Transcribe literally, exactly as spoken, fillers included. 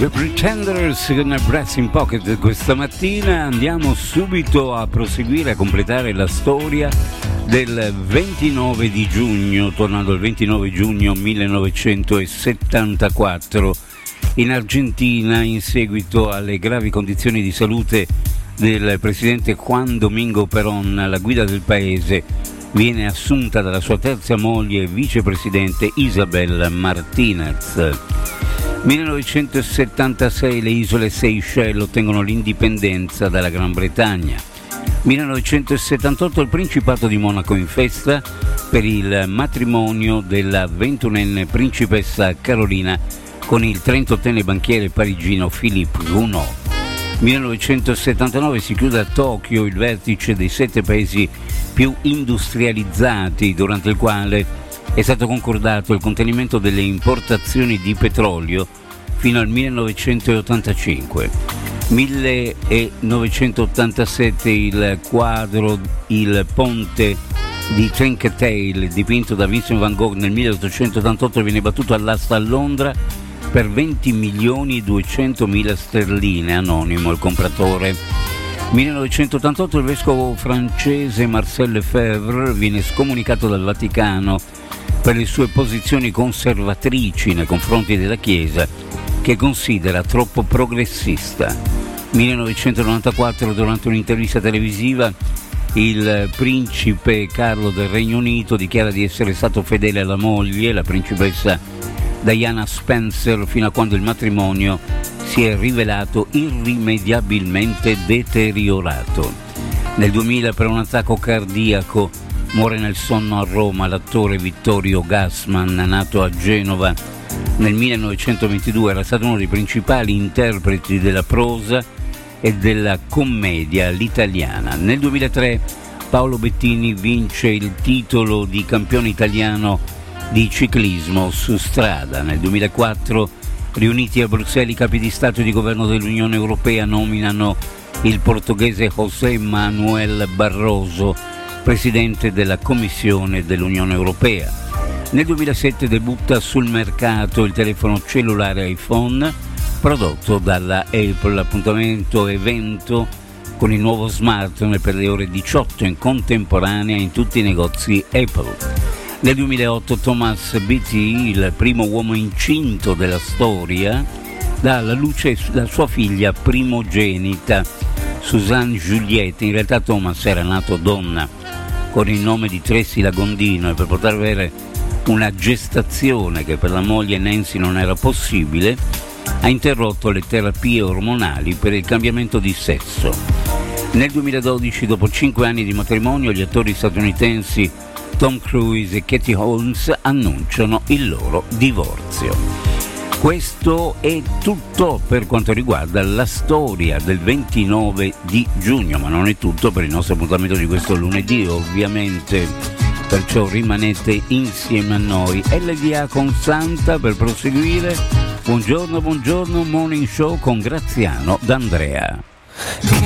The Pretenders con Brass in Pocket. Questa mattina andiamo subito a proseguire, a completare la storia del ventinove di giugno, tornando al ventinove giugno millenovecentosettantaquattro in Argentina, in seguito alle gravi condizioni di salute del presidente Juan Domingo Perón. La guida del paese viene assunta dalla sua terza moglie e vicepresidente Isabel Martínez. millenovecentosettantasei le isole Seychelles ottengono l'indipendenza dalla Gran Bretagna. millenovecentosettantotto il Principato di Monaco in festa per il matrimonio della ventunenne principessa Carolina con il trentottenne banchiere parigino Philippe Gounod. millenovecentosettantanove si chiude a Tokyo il vertice dei sette paesi più industrializzati, durante il quale è stato concordato il contenimento delle importazioni di petrolio fino al millenovecentottantacinque. millenovecentottantasette il quadro Il ponte di Trinquetail, dipinto da Vincent van Gogh nel milleottocentottantotto, viene battuto all'asta a Londra per venti milioni duecentomila sterline, anonimo il compratore. millenovecentottantotto il vescovo francese Marcel Lefebvre viene scomunicato dal Vaticano per le sue posizioni conservatrici nei confronti della Chiesa, che considera troppo progressista. millenovecentonovantaquattro, durante un'intervista televisiva, il principe Carlo del Regno Unito dichiara di essere stato fedele alla moglie, la principessa Diana Spencer, fino a quando il matrimonio si è rivelato irrimediabilmente deteriorato. Nel duemila, per un attacco cardiaco, muore nel sonno a Roma l'attore Vittorio Gassman, nato a Genova nel millenovecentoventidue. Era stato uno dei principali interpreti della prosa e della commedia all'italiana. Nel duemilatré Paolo Bettini vince il titolo di campione italiano di ciclismo su strada. Nel duemilaquattro, riuniti a Bruxelles, i capi di Stato e di Governo dell'Unione Europea nominano il portoghese José Manuel Barroso presidente della Commissione dell'Unione Europea. Nel duemilasette debutta sul mercato il telefono cellulare iPhone prodotto dalla Apple. Appuntamento evento con il nuovo smartphone per le ore diciotto in contemporanea in tutti i negozi Apple. Nel duemilaotto Thomas Beatty, il primo uomo incinto della storia, dà alla luce la sua figlia primogenita, Suzanne Juliette. In realtà Thomas era nato donna con il nome di Tracy Lagondino, e per poter avere una gestazione che per la moglie Nancy non era possibile, ha interrotto le terapie ormonali per il cambiamento di sesso. Nel duemiladodici, dopo cinque anni di matrimonio, gli attori statunitensi Tom Cruise e Katie Holmes annunciano il loro divorzio. Questo è tutto per quanto riguarda la storia del ventinove di giugno, ma non è tutto per il nostro appuntamento di questo lunedì, ovviamente, perciò rimanete insieme a noi. L D A con Santa per proseguire. Buongiorno, buongiorno, Morning Show con Graziano D'Andrea.